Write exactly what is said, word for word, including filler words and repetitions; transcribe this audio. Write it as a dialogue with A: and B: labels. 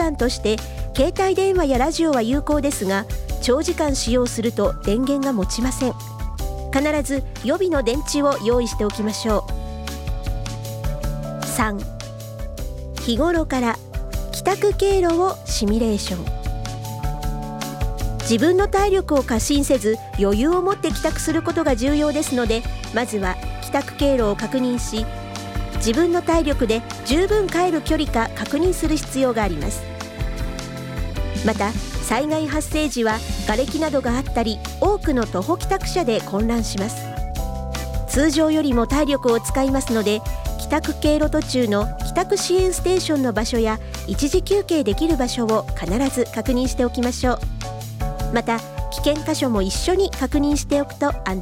A: 段として携帯電話やラジオは有効ですが、長時間使用すると電源が持ちません。必ず予備の電池を用意しておきましょう。さん、日頃から帰宅経路をシミュレーション。自分の体力を過信せず余裕を持って帰宅することが重要ですので、まずは帰宅経路を確認し、自分の体力で十分帰る距離か確認する必要があります。また災害発生時は瓦礫などがあったり、多くの徒歩帰宅者で混乱します。通常よりも体力を使いますので、帰宅経路途中の帰宅支援ステーションの場所や一時休憩できる場所を必ず確認しておきましょう。また危険箇所も一緒に確認しておくと安